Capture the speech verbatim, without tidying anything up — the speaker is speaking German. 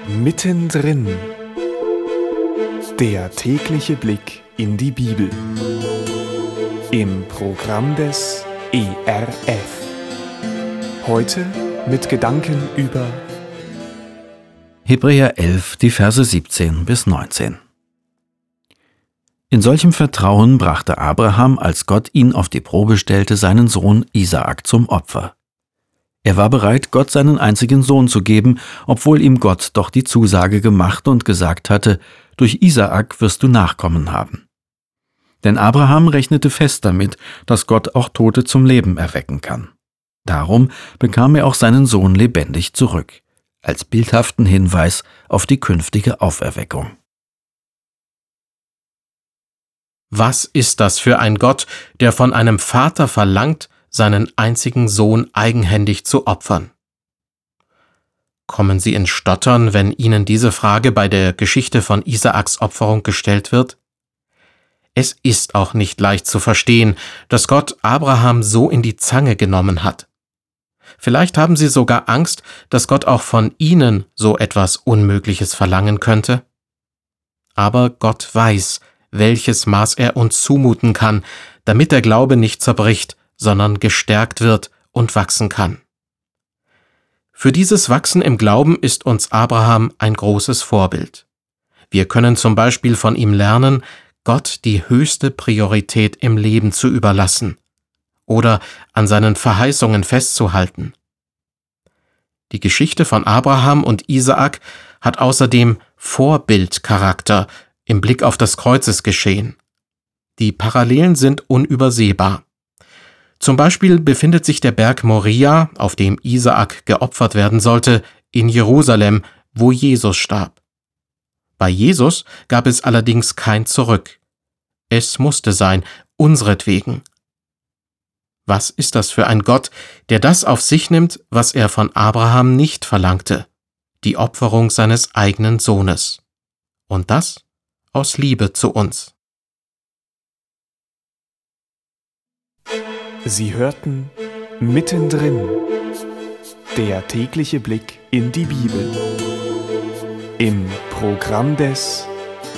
Mittendrin. Der tägliche Blick in die Bibel. Im Programm des E R F. Heute mit Gedanken über Hebräer elf, die Verse siebzehn bis neunzehn. In solchem Vertrauen brachte Abraham, als Gott ihn auf die Probe stellte, seinen Sohn Isaak zum Opfer. Er war bereit, Gott seinen einzigen Sohn zu geben, obwohl ihm Gott doch die Zusage gemacht und gesagt hatte, durch Isaak wirst du Nachkommen haben. Denn Abraham rechnete fest damit, dass Gott auch Tote zum Leben erwecken kann. Darum bekam er auch seinen Sohn lebendig zurück, als bildhaften Hinweis auf die künftige Auferweckung. Was ist das für ein Gott, der von einem Vater verlangt, seinen einzigen Sohn eigenhändig zu opfern? Kommen Sie ins Stottern, wenn Ihnen diese Frage bei der Geschichte von Isaaks Opferung gestellt wird? Es ist auch nicht leicht zu verstehen, dass Gott Abraham so in die Zange genommen hat. Vielleicht haben Sie sogar Angst, dass Gott auch von Ihnen so etwas Unmögliches verlangen könnte. Aber Gott weiß, welches Maß er uns zumuten kann, damit der Glaube nicht zerbricht, sondern gestärkt wird und wachsen kann. Für dieses Wachsen im Glauben ist uns Abraham ein großes Vorbild. Wir können zum Beispiel von ihm lernen, Gott die höchste Priorität im Leben zu überlassen oder an seinen Verheißungen festzuhalten. Die Geschichte von Abraham und Isaak hat außerdem Vorbildcharakter im Blick auf das Kreuzesgeschehen. Die Parallelen sind unübersehbar. Zum Beispiel befindet sich der Berg Moria, auf dem Isaak geopfert werden sollte, in Jerusalem, wo Jesus starb. Bei Jesus gab es allerdings kein Zurück. Es musste sein, unseretwegen. Was ist das für ein Gott, der das auf sich nimmt, was er von Abraham nicht verlangte, die Opferung seines eigenen Sohnes. Und das aus Liebe zu uns. Sie hörten Mittendrin. Der tägliche Blick in die Bibel. Im Programm des